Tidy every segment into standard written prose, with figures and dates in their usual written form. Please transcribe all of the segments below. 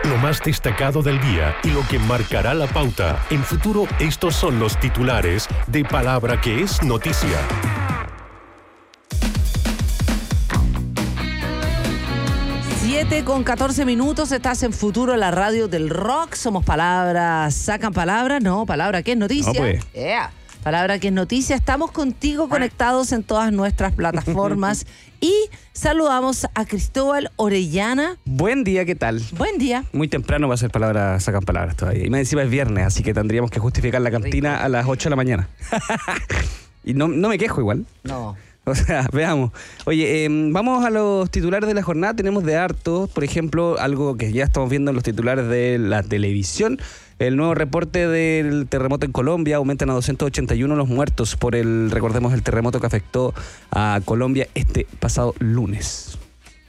Lo más destacado del día y lo que marcará la pauta. En Futuro, estos son los titulares de Palabra que es noticia. 7:14, estás en Futuro, la radio del rock. Somos Palabras, sacan palabras, no, Palabra que es noticia. No, pues. Palabra que es noticia. Estamos contigo conectados en todas nuestras plataformas y saludamos a Cristóbal Orellana. Buen día, ¿qué tal? Buen día. Muy temprano va a ser Palabras, sacan palabras todavía. Y más encima es viernes, así que tendríamos que justificar la cantina a las 8 de la mañana. Y no me quejo igual. No. O sea, veamos. Oye, vamos a los titulares de la jornada. Tenemos de hartos, por ejemplo, algo que ya estamos viendo en los titulares de la televisión. El nuevo reporte del terremoto en Colombia. Aumentan a 281 los muertos por recordemos, el terremoto que afectó a Colombia este pasado lunes.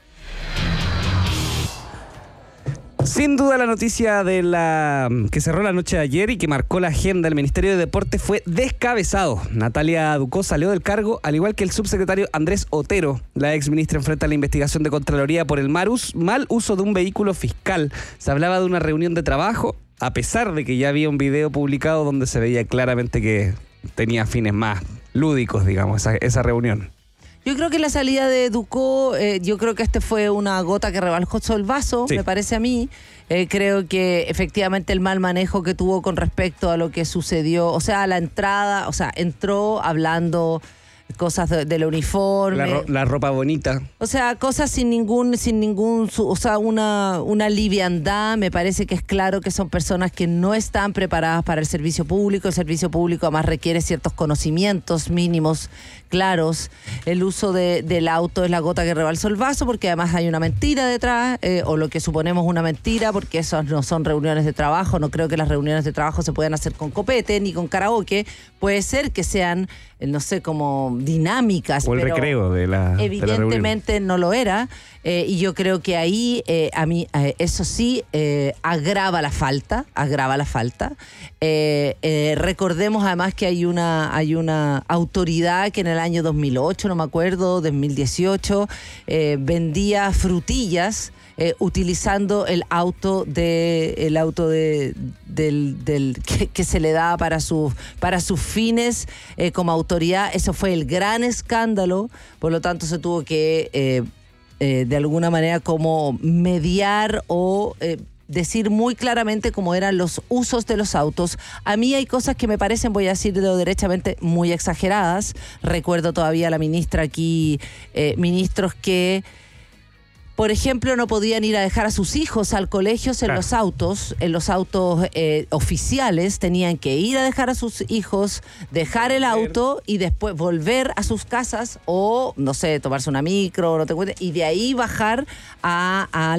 Sin duda la noticia que cerró la noche de ayer y que marcó la agenda del Ministerio de Deportes fue descabezado. Natalia Ducó salió del cargo, al igual que el subsecretario Andrés Otero. La exministra enfrenta la investigación de Contraloría por el mal uso de un vehículo fiscal. Se hablaba de una reunión de trabajo, a pesar de que ya había un video publicado donde se veía claramente que tenía fines más lúdicos, digamos, esa reunión. Yo creo que la salida de Ducó, yo creo que fue una gota que rebalsó el vaso, sí. Me parece a mí. Creo que efectivamente el mal manejo que tuvo con respecto a lo que sucedió, o sea, a la entrada, o sea, entró hablando cosas del uniforme. La ropa bonita. O sea, cosas sin ningún, o sea, una liviandad. Me parece que es claro que son personas que no están preparadas para el servicio público. El servicio público además requiere ciertos conocimientos mínimos, claros. El uso del auto es la gota que rebalsó el vaso, porque además hay una mentira detrás, o lo que suponemos una mentira, porque esas no son reuniones de trabajo. No creo que las reuniones de trabajo se puedan hacer con copete ni con karaoke. Puede ser que sean, no sé, como dinámicas, o el pero recreo de la evidentemente no lo era, y yo creo que ahí a mí eso sí agrava la falta. Recordemos además que hay una autoridad que en el año 2008, no me acuerdo, 2018, vendía frutillas utilizando el auto que se le da para sus fines como autoridad. Eso fue el gran escándalo, por lo tanto se tuvo que de alguna manera como mediar o decir muy claramente cómo eran los usos de los autos. A mí hay cosas que me parecen, voy a decirlo derechamente, muy exageradas. Recuerdo todavía a la ministra aquí, ministros que, por ejemplo, no podían ir a dejar a sus hijos al colegio en los autos oficiales. Tenían que ir a dejar a sus hijos, dejar el auto y después volver a sus casas o, no sé, tomarse una micro, no te cuentes, y de ahí bajar a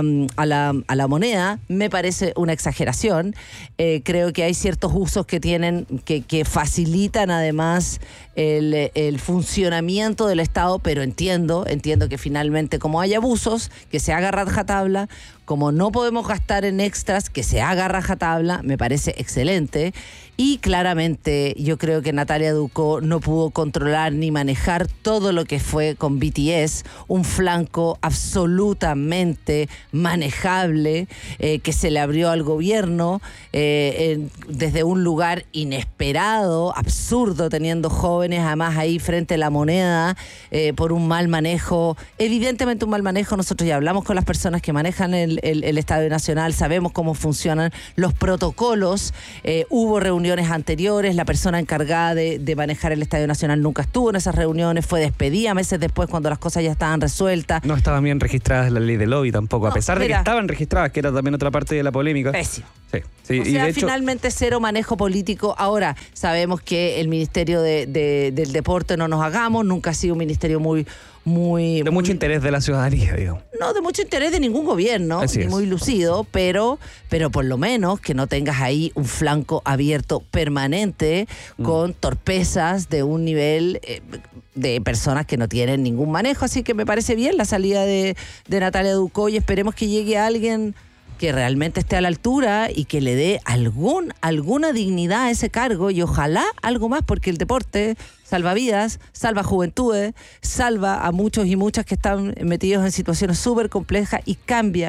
la moneda. Me parece una exageración. Creo que hay ciertos usos que tienen, que facilitan además el funcionamiento del Estado, pero entiendo que finalmente, como hay abusos, que se haga rajatabla. Como no podemos gastar en extras, que se haga rajatabla, me parece excelente. Y claramente yo creo que Natalia Ducó no pudo controlar ni manejar todo lo que fue con BTS, un flanco absolutamente manejable que se le abrió al gobierno desde un lugar inesperado, absurdo, teniendo jóvenes además ahí frente a la moneda por un mal manejo, evidentemente un mal manejo. Nosotros ya hablamos con las personas que manejan el Estadio Nacional, sabemos cómo funcionan los protocolos, hubo reuniones anteriores, la persona encargada de manejar el Estadio Nacional nunca estuvo en esas reuniones, fue despedida meses después cuando las cosas ya estaban resueltas. No estaban bien registradas la ley de lobby tampoco, a pesar de que estaban registradas, que era también otra parte de la polémica. Pésimo. Sí, o sea, y de hecho, finalmente cero manejo político. Ahora, sabemos que el Ministerio del Deporte, no nos hagamos, nunca ha sido un ministerio muy de mucho interés de la ciudadanía, digo. No, de mucho interés de ningún gobierno, ni muy lucido, pero por lo menos que no tengas ahí un flanco abierto permanente con torpezas de un nivel de personas que no tienen ningún manejo. Así que me parece bien la salida de Natalia Ducó y esperemos que llegue alguien que realmente esté a la altura y que le dé alguna dignidad a ese cargo, y ojalá algo más, porque el deporte salva vidas, salva juventudes, salva a muchos y muchas que están metidos en situaciones súper complejas, y cambia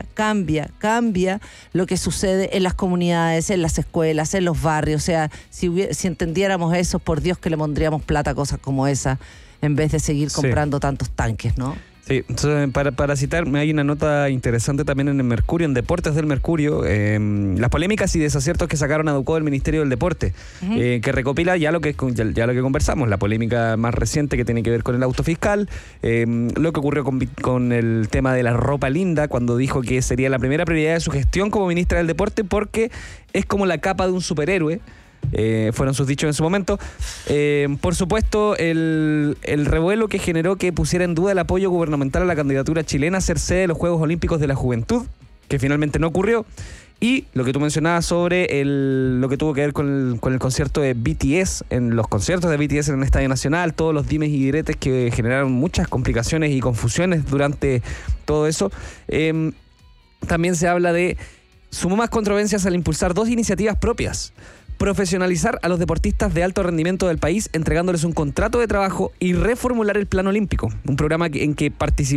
lo que sucede en las comunidades, en las escuelas, en los barrios. O sea, si entendiéramos eso, por Dios que le pondríamos plata a cosas como esa, en vez de seguir comprando tantos tanques, ¿no? Sí, entonces para citar, hay una nota interesante también en el Mercurio, en Deportes del Mercurio, las polémicas y desaciertos que sacaron a Ducó del Ministerio del Deporte, que recopila ya lo que conversamos, la polémica más reciente que tiene que ver con el auto fiscal, lo que ocurrió con el tema de la ropa linda, cuando dijo que sería la primera prioridad de su gestión como ministra del Deporte, porque es como la capa de un superhéroe. Fueron sus dichos en su momento. Por supuesto, el revuelo que generó que pusiera en duda el apoyo gubernamental a la candidatura chilena a ser sede de los Juegos Olímpicos de la Juventud, que finalmente no ocurrió. Y lo que tú mencionabas sobre lo que tuvo que ver con el concierto de BTS, en los conciertos de BTS en el Estadio Nacional, todos los dimes y diretes que generaron muchas complicaciones y confusiones durante todo eso. También se habla de sumó más controversias al impulsar 2 iniciativas propias: profesionalizar a los deportistas de alto rendimiento del país, entregándoles un contrato de trabajo, y reformular el Plan Olímpico, un programa en el que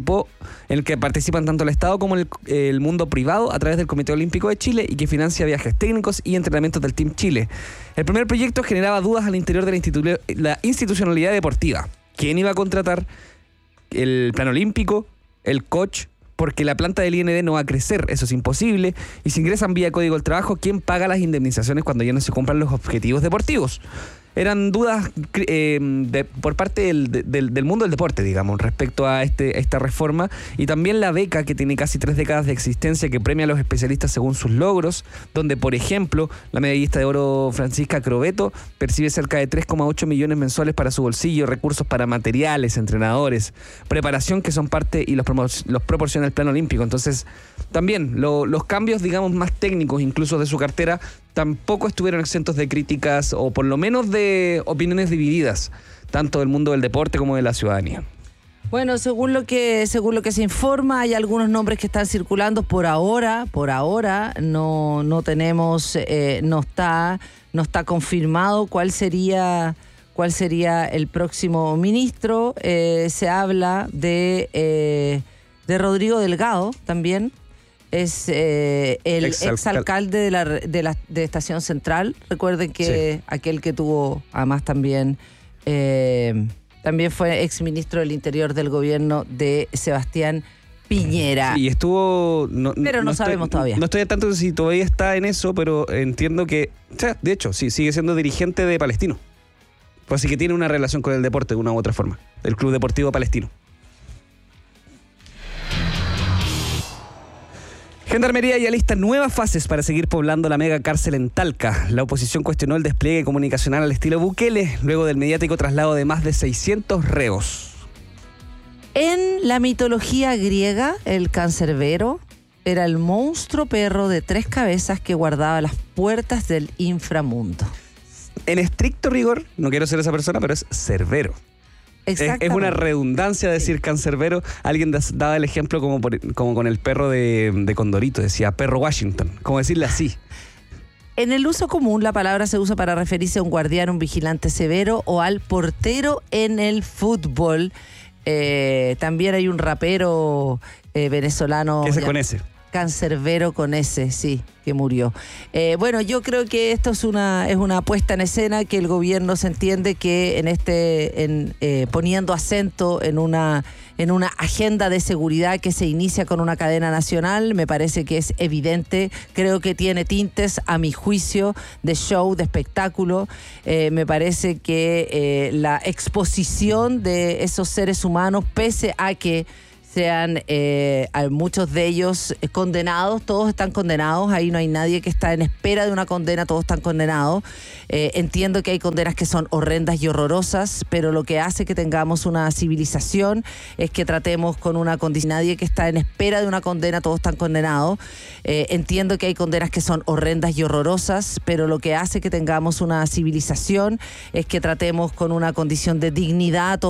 participan tanto el Estado como el mundo privado a través del Comité Olímpico de Chile, y que financia viajes técnicos y entrenamientos del Team Chile. El primer proyecto generaba dudas al interior de la institucionalidad deportiva. ¿Quién iba a contratar el Plan Olímpico, el coach? Porque la planta del IND no va a crecer, eso es imposible. Y si ingresan vía Código del Trabajo, ¿quién paga las indemnizaciones cuando ya no se cumplan los objetivos deportivos? Eran dudas por parte del mundo del deporte, digamos, respecto a esta reforma, y también la beca, que tiene casi 3 décadas de existencia, que premia a los especialistas según sus logros, donde, por ejemplo, la medallista de oro Francisca Crobeto percibe cerca de 3,8 millones mensuales para su bolsillo, recursos para materiales, entrenadores, preparación, que son parte y los proporciona el Plan Olímpico. Entonces, también los cambios, digamos, más técnicos incluso de su cartera tampoco estuvieron exentos de críticas, o por lo menos de opiniones divididas, tanto del mundo del deporte como de la ciudadanía. Bueno, según lo que se informa, hay algunos nombres que están circulando por ahora no tenemos, no está confirmado cuál sería el próximo ministro. Se habla de Rodrigo Delgado también. Es el exalcalde de Estación Central. Recuerden que sí, aquel que tuvo, además también fue exministro del Interior del gobierno de Sebastián Piñera. Y estuvo... pero no sabemos todavía. No estoy al tanto de si todavía está en eso, pero entiendo que... O sea, de hecho, sí, sigue siendo dirigente de Palestino. Pues así que tiene una relación con el deporte de una u otra forma. El Club Deportivo Palestino. Gendarmería ya alista nuevas fases para seguir poblando la mega cárcel en Talca. La oposición cuestionó el despliegue comunicacional al estilo Bukele, luego del mediático traslado de más de 600 reos. En la mitología griega, el cancerbero era el monstruo perro de 3 cabezas que guardaba las puertas del inframundo. En estricto rigor, no quiero ser esa persona, pero es Cerbero. Es una redundancia decir cancerbero. Alguien daba el ejemplo como con el perro de Condorito, decía perro Washington, como decirle así. En el uso común, la palabra se usa para referirse a un guardián, un vigilante severo, o al portero en el fútbol. También hay un rapero venezolano... ¿Qué se con ese? Cancerbero con ese, sí, que murió. Bueno, yo creo que esto es una puesta en escena, que el gobierno se entiende que poniendo acento en una agenda de seguridad que se inicia con una cadena nacional, me parece que es evidente. Creo que tiene tintes, a mi juicio, de show, de espectáculo. Me parece que la exposición de esos seres humanos, pese a que sean muchos de ellos condenados, todos están condenados, ahí no hay nadie que está en espera de una condena, todos están condenados. Entiendo que hay condenas que son horrendas y horrorosas, pero lo que hace que tengamos una civilización es que tratemos con una condición. Nadie que está en espera de una condena, todos están condenados. Entiendo que hay condenas que son horrendas y horrorosas, pero lo que hace que tengamos una civilización es que tratemos con una condición de dignidad.